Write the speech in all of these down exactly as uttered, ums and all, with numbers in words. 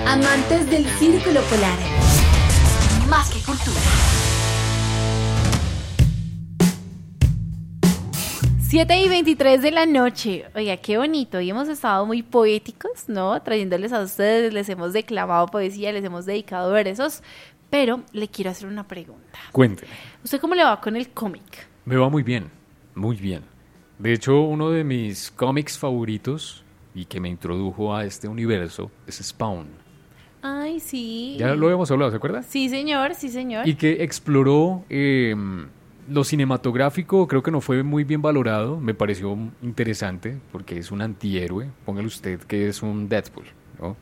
Amantes del Círculo Polar. Más que cultura. siete y veintitrés de la noche. Oiga, qué bonito. Y hemos estado muy poéticos, ¿no? Trayéndoles a ustedes, les hemos declamado poesía, les hemos dedicado versos. Pero le quiero hacer una pregunta. Cuénteme. ¿Usted cómo le va con el cómic? Me va muy bien, muy bien. De hecho, uno de mis cómics favoritos y que me introdujo a este universo es Spawn. Ay, sí. Ya lo hemos hablado, ¿se acuerda? Sí, señor, sí, señor. Y que exploró eh, lo cinematográfico, creo que no fue muy bien valorado. Me pareció interesante porque es un antihéroe. Póngale usted que es un Deadpool, ¿no?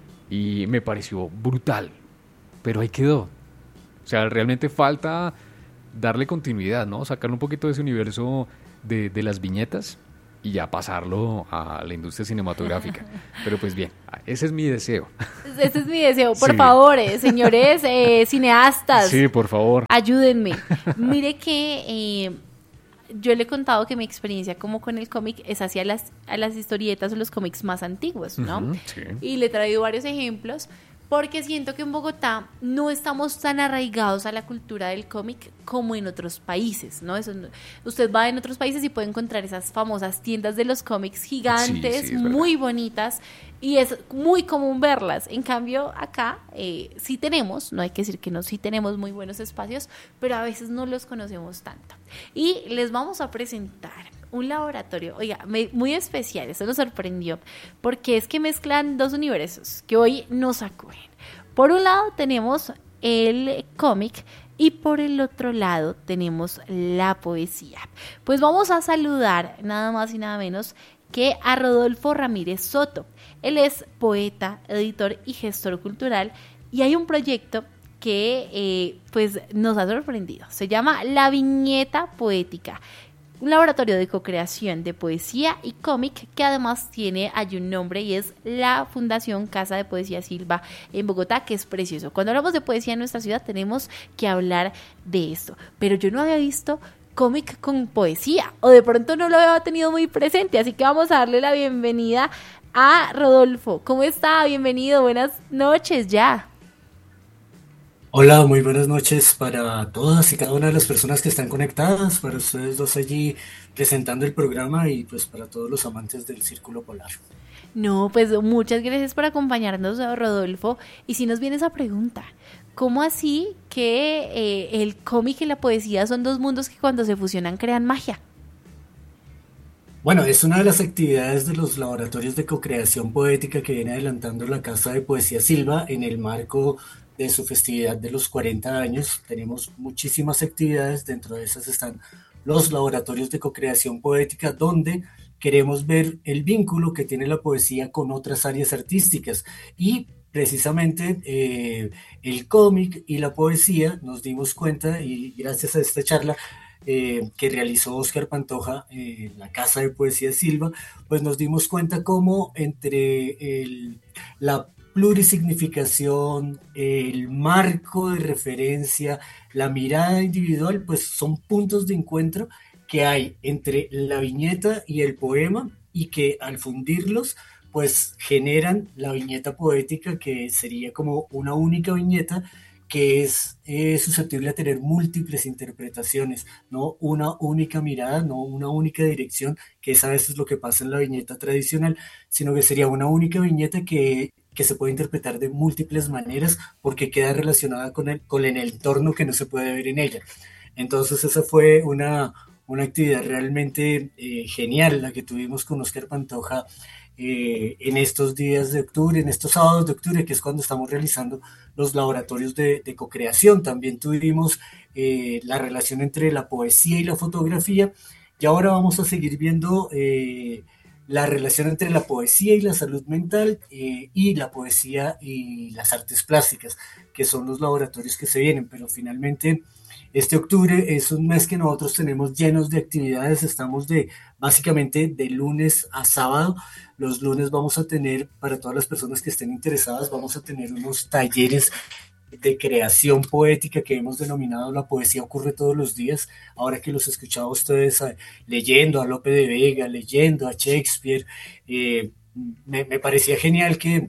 Y me pareció brutal, pero ahí quedó. O sea, realmente falta darle continuidad, ¿no? Sacarle un poquito de ese universo de, de las viñetas y ya pasarlo a la industria cinematográfica. Pero pues bien, ese es mi deseo. Ese es mi deseo. Por Sí. favor, eh, señores eh, cineastas. Sí, por favor. Ayúdenme. Mire que eh, yo le he contado que mi experiencia como con el cómic es hacia las, a las historietas o los cómics más antiguos, ¿no? Uh-huh, sí. Y le he traído varios ejemplos porque siento que en Bogotá no estamos tan arraigados a la cultura del cómic como en otros países, ¿no? Eso no- usted va en otros países y puede encontrar esas famosas tiendas de los cómics gigantes, Sí, sí, es verdad. muy bonitas, y es muy común verlas. En cambio, acá eh, sí tenemos, no hay que decir que no, sí tenemos muy buenos espacios, pero a veces no los conocemos tanto. Y les vamos a presentar un laboratorio, oiga, me- muy especial, eso nos sorprendió, porque es que mezclan dos universos que hoy nos acuden. Por un lado tenemos el cómic y por el otro lado tenemos la poesía. Pues vamos a saludar nada más y nada menos que a Rodolfo Ramírez Soto. Él es poeta, editor y gestor cultural y hay un proyecto que eh, pues nos ha sorprendido. Se llama La Viñeta Poética. Un laboratorio de co-creación de poesía y cómic que además tiene hay un nombre y es la Fundación Casa de Poesía Silva en Bogotá, que es precioso. Cuando hablamos de poesía en nuestra ciudad tenemos que hablar de esto, pero yo no había visto cómic con poesía o de pronto no lo había tenido muy presente, así que vamos a darle la bienvenida a Rodolfo. ¿Cómo está? Bienvenido, buenas noches ya. Hola, muy buenas noches para todas y cada una de las personas que están conectadas, para ustedes dos allí presentando el programa y pues para todos los amantes del Círculo Polar. No, pues muchas gracias por acompañarnos, Rodolfo. Y si nos viene esa pregunta, ¿cómo así que eh, el cómic y la poesía son dos mundos que cuando se fusionan crean magia? Bueno, es una de las actividades de los laboratorios de co-creación poética que viene adelantando la Casa de Poesía Silva en el marco de su festividad de los cuarenta años. Tenemos muchísimas actividades, dentro de esas están los laboratorios de co-creación poética, donde queremos ver el vínculo que tiene la poesía con otras áreas artísticas y precisamente eh, el cómic y la poesía nos dimos cuenta y gracias a esta charla eh, que realizó Óscar Pantoja en la Casa de Poesía Silva, pues nos dimos cuenta cómo entre el, la plurisignificación, el marco de referencia, la mirada individual, pues son puntos de encuentro que hay entre la viñeta y el poema y que al fundirlos pues generan la viñeta poética, que sería como una única viñeta que es eh, susceptible a tener múltiples interpretaciones, no una única mirada, no una única dirección, que es a veces lo que pasa en la viñeta tradicional, sino que sería una única viñeta que, que se puede interpretar de múltiples maneras porque queda relacionada con el, con el entorno que no se puede ver en ella. Entonces esa fue una, una actividad realmente eh, genial la que tuvimos con Óscar Pantoja eh, en estos días de octubre, en estos sábados de octubre, que es cuando estamos realizando los laboratorios de, de co-creación. También tuvimos eh, la relación entre la poesía y la fotografía, y ahora vamos a seguir viendo eh, la relación entre la poesía y la salud mental eh, y la poesía y las artes plásticas, que son los laboratorios que se vienen, pero finalmente este octubre es un mes que nosotros tenemos llenos de actividades, estamos de básicamente de lunes a sábado. Los lunes vamos a tener, para todas las personas que estén interesadas, vamos a tener unos talleres de creación poética que hemos denominado La Poesía Ocurre Todos los Días. Ahora que los escuchaba a ustedes eh, leyendo a Lope de Vega, leyendo a Shakespeare, eh, me, me parecía genial que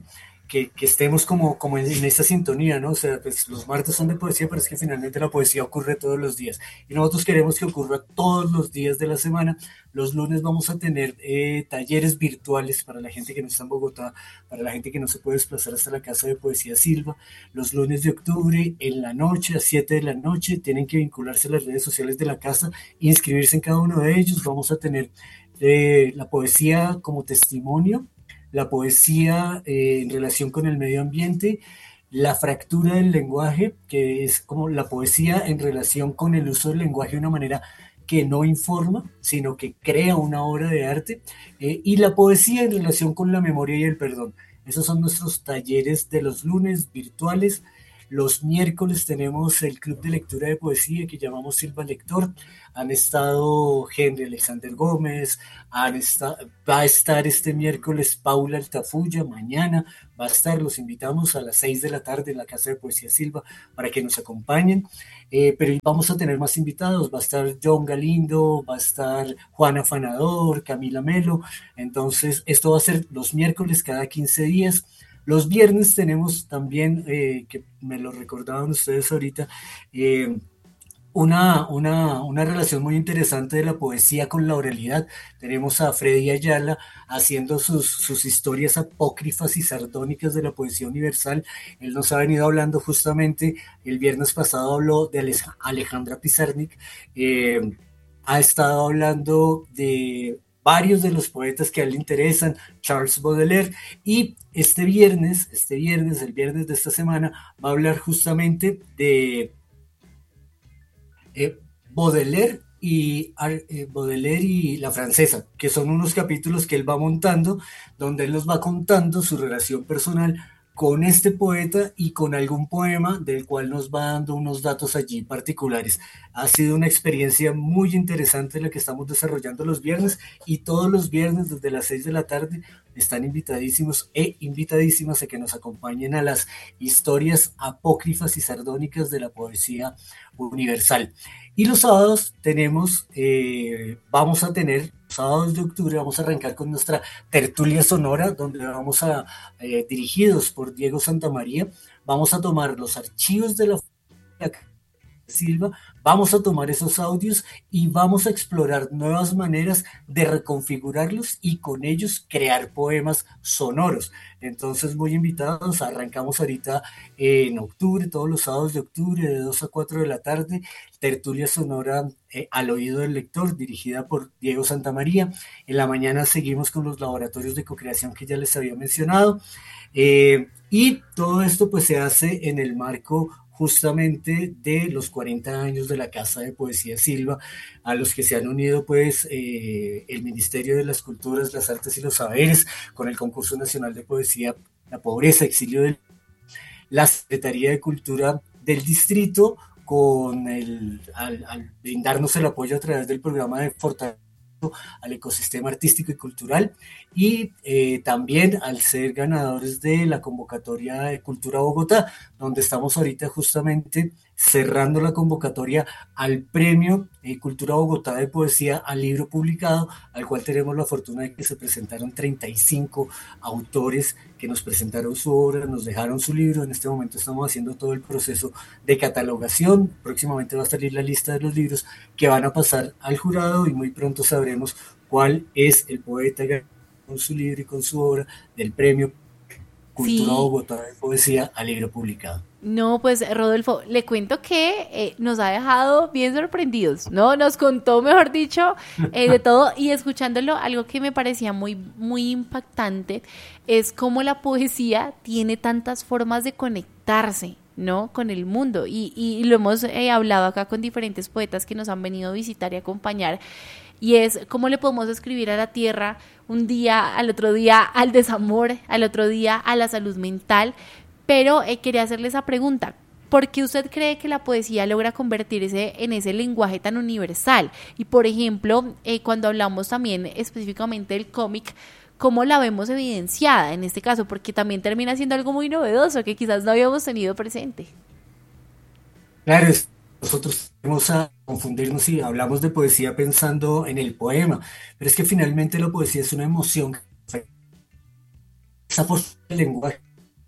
que, que estemos como, como en, en esa sintonía, ¿no? O sea, pues los martes son de poesía, pero es que finalmente la poesía ocurre todos los días. Y nosotros queremos que ocurra todos los días de la semana. Los lunes vamos a tener eh, talleres virtuales para la gente que no está en Bogotá, para la gente que no se puede desplazar hasta la Casa de Poesía Silva. Los lunes de octubre, en la noche, a siete de la noche, tienen que vincularse a las redes sociales de la casa, inscribirse en cada uno de ellos. Vamos a tener eh, la poesía como testimonio, la poesía eh, en relación con el medio ambiente, la fractura del lenguaje, que es como la poesía en relación con el uso del lenguaje de una manera que no informa, sino que crea una obra de arte, eh, y la poesía en relación con la memoria y el perdón. Esos son nuestros talleres de los lunes virtuales. Los miércoles tenemos el club de lectura de poesía que llamamos Silva Lector. Han estado Henry Alexander Gómez, han estado, va a estar este miércoles Paula Altafulla, mañana va a estar, los invitamos a las seis de la tarde en la Casa de Poesía Silva para que nos acompañen, eh, pero vamos a tener más invitados, va a estar John Galindo, va a estar Juana Fanador, Camila Melo, entonces esto va a ser los miércoles cada quince días. Los viernes tenemos también, eh, que me lo recordaban ustedes ahorita, eh, una, una, una relación muy interesante de la poesía con la oralidad. Tenemos a Freddy Ayala haciendo sus, sus historias apócrifas y sardónicas de la poesía universal. Él nos ha venido hablando justamente, el viernes pasado habló de Alejandra Pizarnik, eh, ha estado hablando de varios de los poetas que a él le interesan, Charles Baudelaire, y este viernes, este viernes, el viernes de esta semana, va a hablar justamente de eh, Baudelaire y eh, Baudelaire y la francesa, que son unos capítulos que él va montando, donde él nos va contando su relación personal con este poeta y con algún poema del cual nos va dando unos datos allí particulares. Ha sido una experiencia muy interesante la que estamos desarrollando los viernes, y todos los viernes desde las seis de la tarde están invitadísimos e invitadísimas a que nos acompañen a las historias apócrifas y sardónicas de la poesía universal. Y los sábados tenemos, eh, vamos a tener, sábados de octubre, vamos a arrancar con nuestra tertulia sonora, donde vamos a, eh, dirigidos por Diego Santamaría, vamos a tomar los archivos de la Silva, vamos a tomar esos audios y vamos a explorar nuevas maneras de reconfigurarlos y con ellos crear poemas sonoros. Entonces, muy invitados, arrancamos ahorita en octubre, todos los sábados de octubre, de dos a cuatro de la tarde, tertulia sonora eh, al oído del lector, dirigida por Diego Santamaría. En la mañana seguimos con los laboratorios de cocreación que ya les había mencionado, eh, y todo esto pues se hace en el marco justamente de los cuarenta años de la Casa de Poesía Silva, a los que se han unido pues eh, el Ministerio de las Culturas, las Artes y los Saberes, con el Concurso Nacional de Poesía La Pobreza, Exilio del... la Secretaría de Cultura del Distrito, con el, al, al brindarnos el apoyo a través del programa de fortalecimiento al ecosistema artístico y cultural, y eh, también al ser ganadores de la convocatoria de Cultura Bogotá, donde estamos ahorita justamente cerrando la convocatoria al premio eh, Cultura Bogotá de Poesía al libro publicado, al cual tenemos la fortuna de que se presentaron treinta y cinco autores que nos presentaron su obra, nos dejaron su libro. En este momento estamos haciendo todo el proceso de catalogación, próximamente va a salir la lista de los libros que van a pasar al jurado, y muy pronto sabremos cuál es el poeta con su libro y con su obra del premio Cultura sí. Bogotá de Poesía al libro publicado. No, pues Rodolfo, le cuento que eh, nos ha dejado bien sorprendidos, ¿no? Nos contó, mejor dicho, eh, de todo, y escuchándolo, algo que me parecía muy, muy impactante es cómo la poesía tiene tantas formas de conectarse, ¿no? Con el mundo, y, y lo hemos eh, hablado acá con diferentes poetas que nos han venido a visitar y acompañar, y es cómo le podemos escribir a la tierra un día, al otro día al desamor, al otro día a la salud mental. Pero eh, quería hacerle esa pregunta: ¿por qué usted cree que la poesía logra convertirse en ese lenguaje tan universal? Y por ejemplo, eh, cuando hablamos también específicamente del cómic, ¿cómo la vemos evidenciada en este caso? Porque también termina siendo algo muy novedoso que quizás no habíamos tenido presente. Claro, nosotros vamos a confundirnos si hablamos de poesía pensando en el poema, pero es que finalmente la poesía es una emoción, esa forma del lenguaje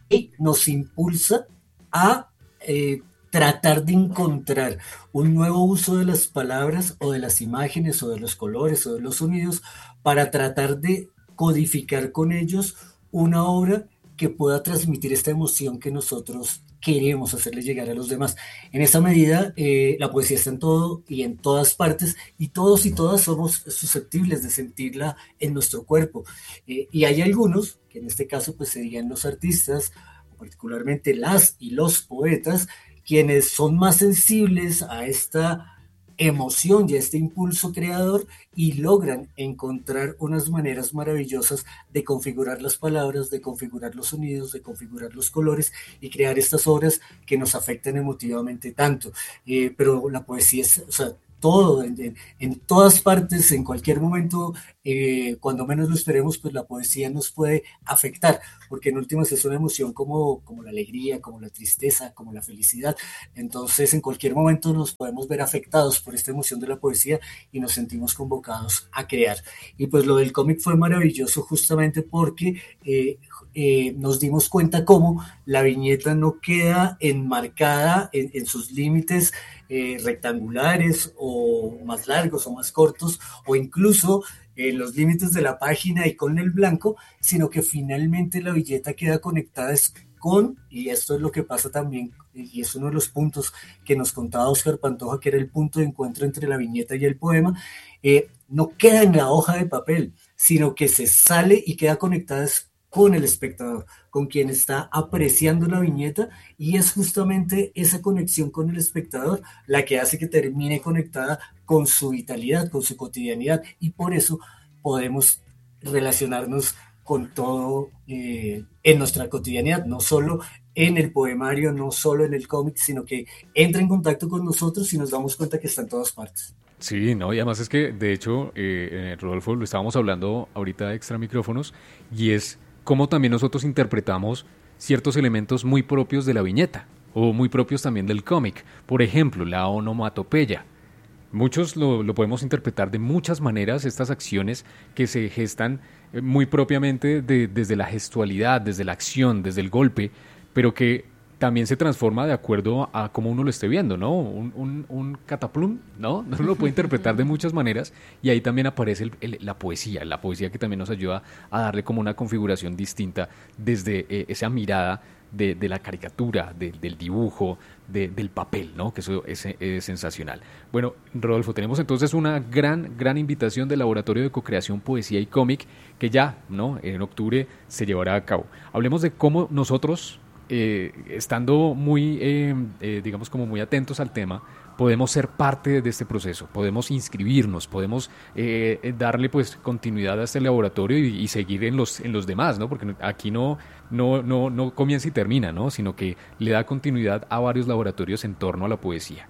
y nos impulsa a eh, tratar de encontrar un nuevo uso de las palabras o de las imágenes o de los colores o de los sonidos para tratar de codificar con ellos una obra que pueda transmitir esta emoción que nosotros queremos hacerle llegar a los demás. En esa medida, eh, la poesía está en todo y en todas partes, y todos y todas somos susceptibles de sentirla en nuestro cuerpo. Eh, y hay algunos, que en este caso pues serían los artistas, particularmente las y los poetas, quienes son más sensibles a esta emoción y a este impulso creador y logran encontrar unas maneras maravillosas de configurar las palabras, de configurar los sonidos, de configurar los colores y crear estas obras que nos afectan emotivamente tanto. Eh, pero la poesía es, o sea, todo, en, en, en todas partes, en cualquier momento, eh, cuando menos lo esperemos, pues la poesía nos puede afectar, porque en últimas es una emoción como, como la alegría, como la tristeza, como la felicidad. Entonces, en cualquier momento nos podemos ver afectados por esta emoción de la poesía y nos sentimos convocados a crear. Y pues lo del cómic fue maravilloso justamente porque eh, eh, nos dimos cuenta cómo la viñeta no queda enmarcada en, en sus límites eh, rectangulares o más largos o más cortos, o incluso en eh, los límites de la página y con el blanco, sino que finalmente la viñeta queda conectada con, y esto es lo que pasa también, y es uno de los puntos que nos contaba Oscar Pantoja, que era el punto de encuentro entre la viñeta y el poema, eh, no queda en la hoja de papel, sino que se sale y queda conectada con el espectador, con quien está apreciando la viñeta, y es justamente esa conexión con el espectador la que hace que termine conectada con su vitalidad, con su cotidianidad, y por eso podemos relacionarnos con todo eh, en nuestra cotidianidad, no solo en el poemario, no solo en el cómic, sino que entra en contacto con nosotros y nos damos cuenta que está en todas partes. Sí, no, y además es que, de hecho, eh, eh, Rodolfo, lo estábamos hablando ahorita extra micrófonos, y es cómo también nosotros interpretamos ciertos elementos muy propios de la viñeta, o muy propios también del cómic. Por ejemplo, la onomatopeya. Muchos lo, lo podemos interpretar de muchas maneras, estas acciones que se gestan muy propiamente de, desde la gestualidad, desde la acción, desde el golpe, pero que también se transforma de acuerdo a cómo uno lo esté viendo, ¿no? Un, un, un cataplum, ¿no? Uno lo puede interpretar de muchas maneras, y ahí también aparece el, el, la poesía, la poesía que también nos ayuda a darle como una configuración distinta desde eh, esa mirada de, de la caricatura, de, del dibujo, de, del papel, ¿no? Que eso es, es sensacional. Bueno, Rodolfo, tenemos entonces una gran, gran invitación del Laboratorio de Co-Creación, Poesía y Cómic, que ya, ¿no? En octubre se llevará a cabo. Hablemos de cómo nosotros, eh, estando muy, eh, eh, digamos, como muy atentos al tema, podemos ser parte de este proceso, podemos inscribirnos, podemos eh, darle pues continuidad a este laboratorio y, y seguir en los en los demás, ¿no? Porque aquí no no no no comienza y termina, ¿no? Sino que le da continuidad a varios laboratorios en torno a la poesía.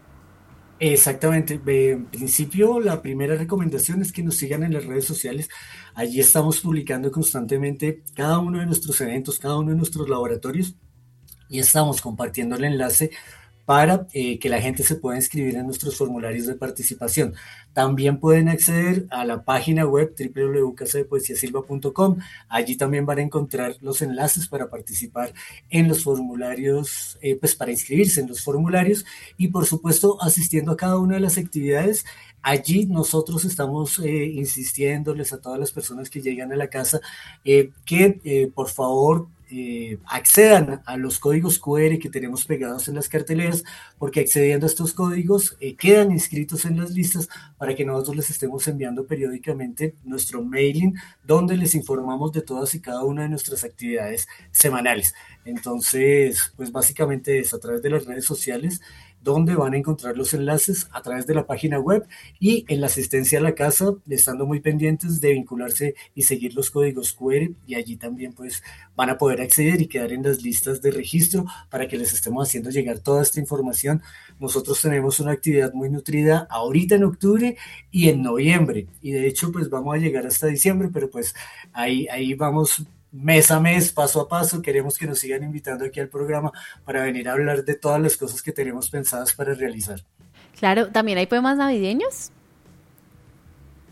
Exactamente. En principio, la primera recomendación es que nos sigan en las redes sociales. Allí estamos publicando constantemente cada uno de nuestros eventos, cada uno de nuestros laboratorios, y estamos compartiendo el enlace para eh, que la gente se pueda inscribir en nuestros formularios de participación. También pueden acceder a la página web doble u doble u doble u punto casa de poesía silva punto com. Allí también van a encontrar los enlaces para participar en los formularios, eh, pues para inscribirse en los formularios, y por supuesto asistiendo a cada una de las actividades. Allí nosotros estamos eh, insistiéndoles a todas las personas que llegan a la casa eh, que eh, por favor Eh, accedan a los códigos Q R que tenemos pegados en las carteleras, porque accediendo a estos códigos eh, quedan inscritos en las listas para que nosotros les estemos enviando periódicamente nuestro mailing, donde les informamos de todas y cada una de nuestras actividades semanales. Entonces, pues básicamente es a través de las redes sociales, donde van a encontrar los enlaces, a través de la página web y en la asistencia a la casa, estando muy pendientes de vincularse y seguir los códigos Q R, y allí también pues van a poder acceder y quedar en las listas de registro para que les estemos haciendo llegar toda esta información. Nosotros tenemos una actividad muy nutrida ahorita en octubre y en noviembre, y de hecho pues vamos a llegar hasta diciembre, pero pues ahí, ahí vamos mes a mes, paso a paso. Queremos que nos sigan invitando aquí al programa para venir a hablar de todas las cosas que tenemos pensadas para realizar. Claro, ¿también hay poemas navideños?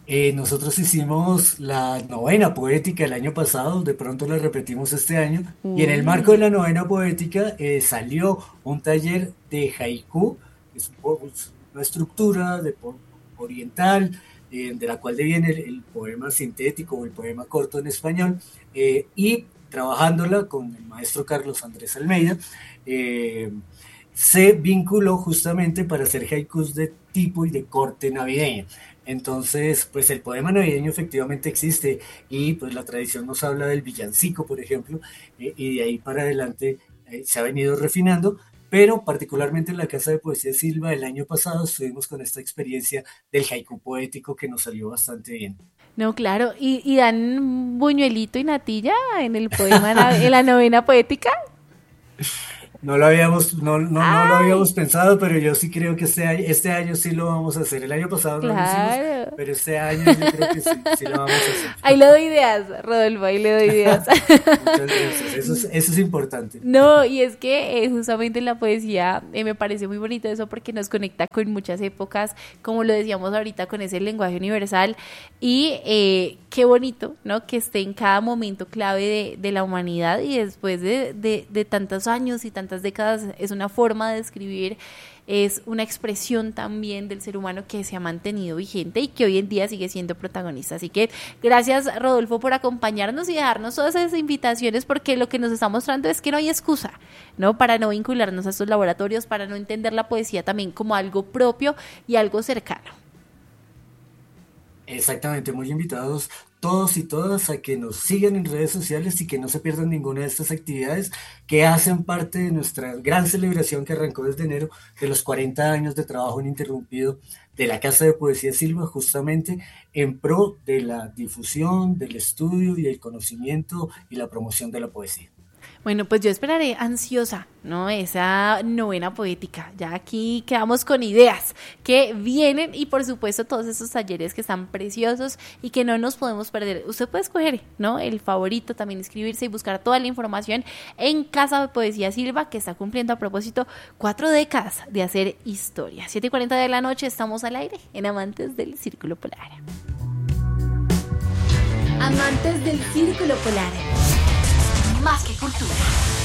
Eh, nosotros hicimos la novena poética el año pasado, de pronto la repetimos este año, y en el marco de Uy. la novena poética eh, salió un taller de haiku, es un po- es una estructura de po- oriental, eh, de la cual deviene el, el poema sintético o el poema corto en español, eh, y trabajándola con el maestro Carlos Andrés Almeida, eh, se vinculó justamente para hacer haikus de tipo y de corte navideño. Entonces, pues el poema navideño efectivamente existe y pues la tradición nos habla del villancico, por ejemplo, eh, y de ahí para adelante eh, se ha venido refinando, pero particularmente en la Casa de Poesía Silva el año pasado estuvimos con esta experiencia del haiku poético que nos salió bastante bien. No, claro. ¿Y, y dan buñuelito y natilla en el poema, na- en la novena poética? No lo habíamos, no, no, no lo habíamos ¡Ay! pensado, pero yo sí creo que este año, este año sí lo vamos a hacer. El año pasado no lo hicimos, Claro. pero este año yo creo que sí, sí lo vamos a Ahí hacer. le doy ideas, Rodolfo, ahí le doy ideas. Muchas gracias. Eso es, eso es importante. No, y es que eh, justamente en la poesía eh, me parece muy bonito eso porque nos conecta con muchas épocas, como lo decíamos ahorita, con ese lenguaje universal. Y eh, qué bonito, ¿no? Que esté en cada momento clave de, de la humanidad y después de, de, de tantos años y tantas décadas es una forma de escribir, es una expresión también del ser humano que se ha mantenido vigente y que hoy en día sigue siendo protagonista. Así que gracias, Rodolfo, por acompañarnos y dejarnos todas esas invitaciones, porque lo que nos está mostrando es que no hay excusa, ¿no? Para no vincularnos a estos laboratorios, para no entender la poesía también como algo propio y algo cercano. Exactamente, muy invitados todos y todas a que nos sigan en redes sociales y que no se pierdan ninguna de estas actividades que hacen parte de nuestra gran celebración que arrancó desde enero de los cuarenta años de trabajo ininterrumpido de la Casa de Poesía Silva, justamente en pro de la difusión, del estudio y el conocimiento y la promoción de la poesía. Bueno, pues yo esperaré ansiosa, ¿no? Esa novena poética. Ya aquí quedamos con ideas que vienen y por supuesto todos esos talleres que están preciosos y que no nos podemos perder. Usted puede escoger, ¿no? El favorito, también inscribirse y buscar toda la información en Casa de Poesía Silva, que está cumpliendo a propósito cuatro décadas de hacer historia. siete y cuarenta de la noche, estamos al aire en Amantes del Círculo Polar. Amantes del Círculo Polar. Más que cultura.